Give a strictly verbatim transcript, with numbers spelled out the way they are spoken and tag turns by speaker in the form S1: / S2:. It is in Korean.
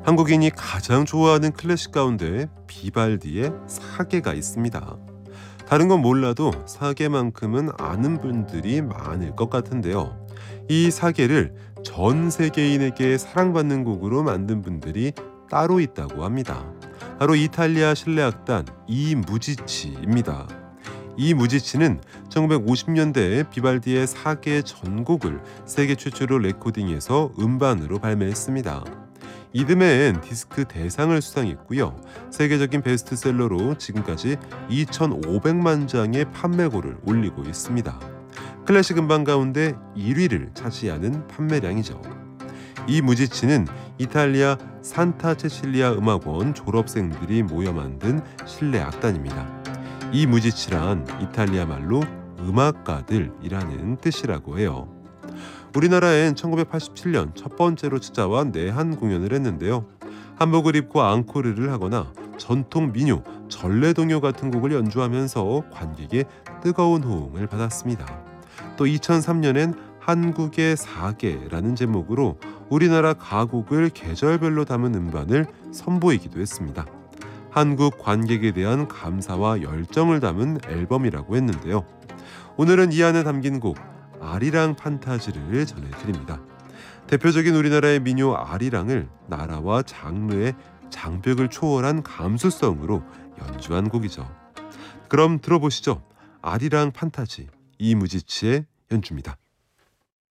S1: 한국인이 가장 좋아하는 클래식 가운데 비발디의 사계가 있습니다. 다른 건 몰라도 사계만큼은 아는 분들이 많을 것 같은데요. 이 사계를 전 세계인에게 사랑받는 곡으로 만든 분들이 따로 있다고 합니다. 바로 이탈리아 실내악단 이무지치입니다. 이무지치는 천구백오십 년대에 비발디의 사계 전곡을 세계 최초로 레코딩해서 음반으로 발매했습니다. 이듬해엔 디스크 대상을 수상했고요. 세계적인 베스트셀러로 지금까지 이천오백만 장의 판매고를 올리고 있습니다. 클래식 음반 가운데 일 위를 차지하는 판매량이죠. 이 무지치는 이탈리아 산타 체칠리아 음악원 졸업생들이 모여 만든 실내 악단입니다. 이 무지치란 이탈리아 말로 음악가들이라는 뜻이라고 해요. 우리나라엔 천구백팔십칠 년 첫 번째로 찾아와 내한 공연을 했는데요. 한복을 입고 앙코르를 하거나 전통 민요, 전래동요 같은 곡을 연주하면서 관객의 뜨거운 호응을 받았습니다. 또 이천삼 년엔 한국의 사계라는 제목으로 우리나라 가곡을 계절별로 담은 음반을 선보이기도 했습니다. 한국 관객에 대한 감사와 열정을 담은 앨범이라고 했는데요. 오늘은 이 안에 담긴 곡 아리랑 판타지를 전해드립니다. 대표적인 우리나라의 민요 아리랑을 나라와 장르의 장벽을 초월한 감수성으로 연주한 곡이죠. 그럼 들어보시죠. 아리랑 판타지 이무지치의 연주입니다.